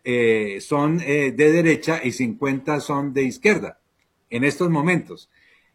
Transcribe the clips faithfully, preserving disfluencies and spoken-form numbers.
eh, son eh, de derecha y cincuenta son de izquierda en estos momentos.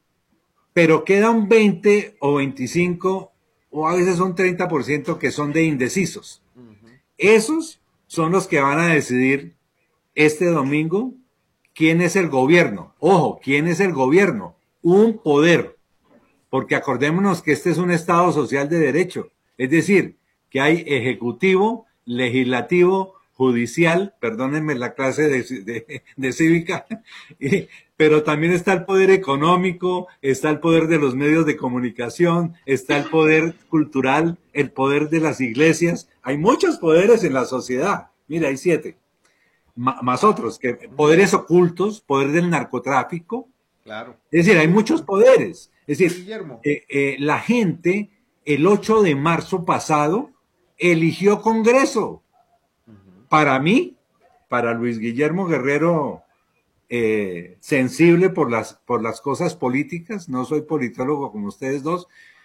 Pero queda un veinte o veinticinco o a veces un treinta por ciento que son de indecisos. Ujú. Esos son los que van a decidir este domingo quién es el gobierno. Ojo, quién es el gobierno. Un poder. Porque acordémonos que este es un Estado social de derecho. Es decir, que hay ejecutivo, legislativo, judicial, perdónenme la clase de, de, de cívica, y, pero también está el poder económico, está el poder de los medios de comunicación, está el poder cultural, el poder de las iglesias. Hay muchos poderes en la sociedad. Mira, hay siete. Más otros, que Ujú. poderes ocultos, poder del narcotráfico, Claro. es decir, hay Luis, muchos poderes. Es Luis decir, Guillermo. eh, eh, la gente el ocho de marzo pasado eligió Congreso. Ujú. Para mí, para Luis Guillermo Guerrero, eh, sensible por las, por las cosas políticas, no soy politólogo como ustedes dos,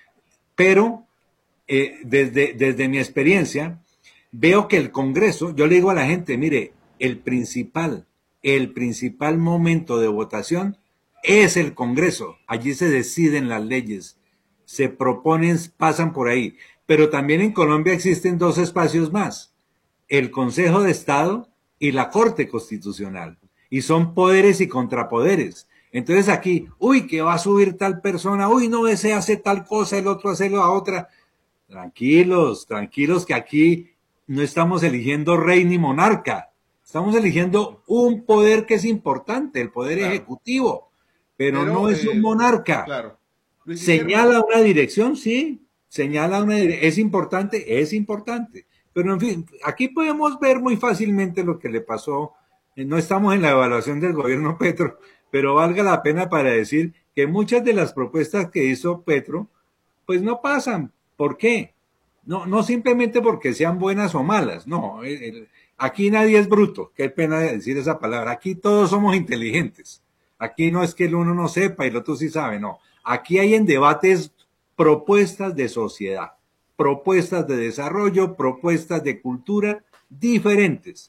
pero eh, desde, desde mi experiencia, veo que el Congreso, yo le digo a la gente, mire, el principal, el principal momento de votación es el Congreso. Allí se deciden las leyes, se proponen, pasan por ahí. Pero también en Colombia existen dos espacios más, el Consejo de Estado y la Corte Constitucional. Y son poderes y contrapoderes. Entonces aquí, uy, que va a subir tal persona, uy, no, ese hace tal cosa, el otro hace la otra. Tranquilos, tranquilos que aquí no estamos eligiendo rey ni monarca. Estamos eligiendo un poder que es importante, el poder Claro. ejecutivo, pero no Pero, es un eh, monarca. claro. Luis Guillermo. Señala una dirección, sí, señala una dirección. Es importante, es importante. Pero en fin, aquí podemos ver muy fácilmente lo que le pasó. No estamos en la evaluación del gobierno Petro, pero valga la pena para decir que muchas de las propuestas que hizo Petro pues no pasan. ¿Por qué? No, no simplemente porque sean buenas o malas, no. El, el, aquí nadie es bruto, qué pena decir esa palabra. Aquí todos somos inteligentes. Aquí no es que el uno no sepa y el otro sí sabe, no. Aquí hay en debates propuestas de sociedad, propuestas de desarrollo, propuestas de cultura diferentes.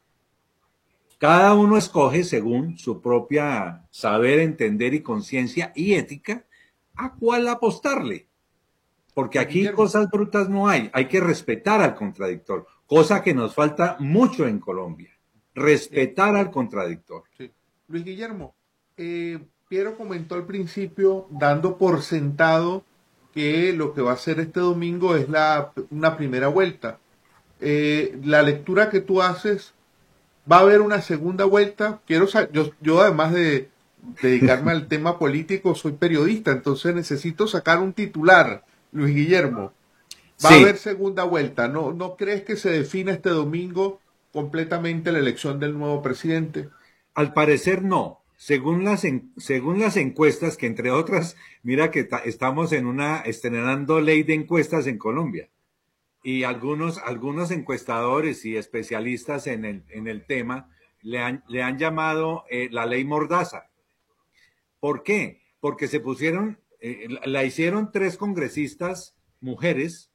Cada uno escoge según su propia saber, entender y conciencia y ética a cuál apostarle. Porque Luis aquí Guillermo. cosas brutas no hay, hay que respetar al contradictor, cosa que nos falta mucho en Colombia, eh, respetar al contradictor. sí. Luis Guillermo, eh, Piero comentó al principio, dando por sentado que lo que va a hacer este domingo es la, una primera vuelta. Eh, la lectura que tú haces, ¿va a haber una segunda vuelta? Quiero sa- yo, yo además de dedicarme al tema político, soy periodista, entonces necesito sacar un titular, Luis Guillermo. Va a haber Sí, segunda vuelta. ¿No, no crees que se define este domingo completamente la elección del nuevo presidente? al parecer no. Según las, en, según las encuestas, que entre otras, mira que ta, estamos en una, estrenando ley de encuestas en Colombia. Y algunos, algunos encuestadores y especialistas en el, en el tema le han, le han llamado eh, la ley Mordaza. ¿Por qué? Porque se pusieron, eh, la, la hicieron tres congresistas mujeres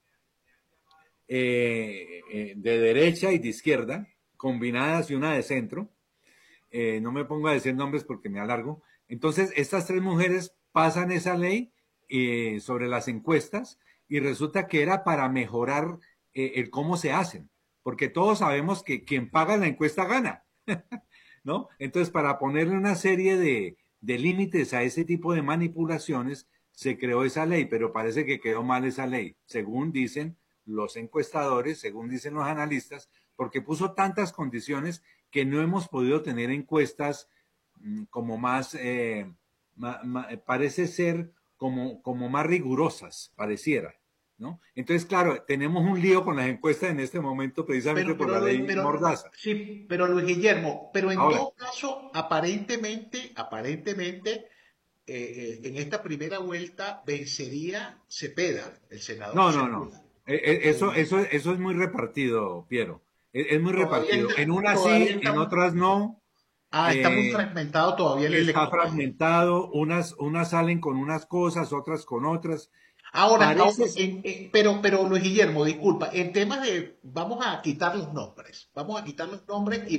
eh, eh, de derecha y de izquierda, combinadas y una de centro. Eh, no me pongo a decir nombres porque me alargo. Entonces, estas tres mujeres pasan esa ley eh, sobre las encuestas y resulta que era para mejorar eh, el cómo se hacen, porque todos sabemos que quien paga la encuesta gana. ¿No? Entonces, para ponerle una serie de, de límites a ese tipo de manipulaciones, se creó esa ley, pero parece que quedó mal esa ley, según dicen los encuestadores, según dicen los analistas, porque puso tantas condiciones que no hemos podido tener encuestas mmm, como más, eh, ma, ma, parece ser como, como más rigurosas, pareciera. ¿No? Entonces, claro, tenemos un lío con las encuestas en este momento precisamente Pero, por pero, la ley pero, Mordaza. sí, pero Luis Guillermo, pero en Ahora, todo caso, aparentemente, aparentemente, eh, eh, en esta primera vuelta vencería Cepeda, el senador no, no, no. Sepúlveda. E- e- Eso, Eh, eso, eso es muy repartido, Piero. Es, es muy todavía repartido. está, En unas todavía sí, está, en otras no. ah, está muy Eh, fragmentado todavía el está electorado. fragmentado. Unas, unas salen con unas cosas, otras con otras. Ahora, ahora, Parece, en- en- pero, pero Luis Guillermo, disculpa, en temas de, vamos a quitar los nombres, vamos a quitar los nombres y